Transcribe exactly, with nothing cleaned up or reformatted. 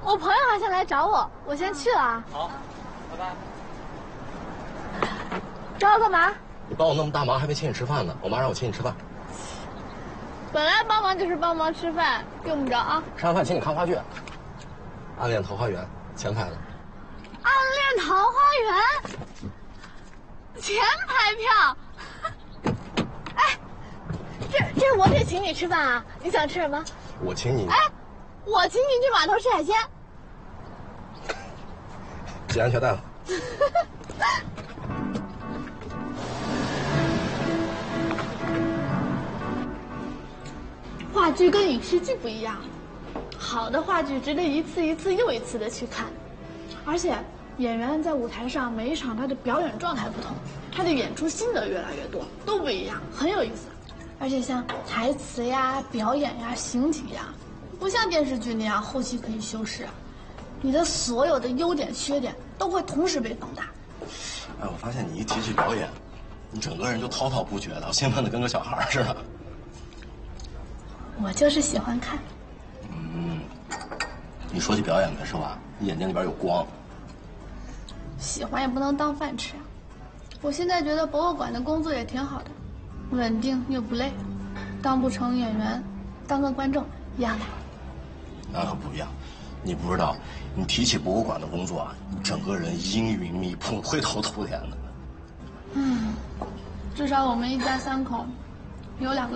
我朋友还想来找我，我先去了啊。 好，拜拜。 找我干嘛？ 你帮我那么大忙，还没请你吃饭呢。我妈让我请你吃饭。 本来帮忙就是帮忙吃饭，用不着啊。 吃完饭请你看话剧，《暗恋桃花源》前排的。 暗恋桃花源，前排票。哎，这这我得请你吃饭啊！你想吃什么？ 我请你。 哎，我请你去码头吃海鲜。 系安全带了。 话剧跟影视剧不一样，好的话剧值得一次一次又一次的去看，而且演员在舞台上每一场他的表演状态不同，他的演出心得越来越多，都不一样，很有意思。而且像台词呀、表演呀、形体呀，不像电视剧那样后期可以修饰，你的所有的优点缺点都会同时被放大。 哎，我发现你一提起表演，你整个人就滔滔不绝的，兴奋的跟个小孩似的。 我就是喜欢看。 嗯，你说起表演来是吧？你眼睛里边有光。 喜欢也不能当饭吃啊。我现在觉得博物馆的工作也挺好的，稳定又不累，当不成演员，当个观众一样的。 那可不一样，你不知道，你提起博物馆的工作啊，你整个人阴云密布，灰头土脸的。 嗯，至少我们一家三口有两个。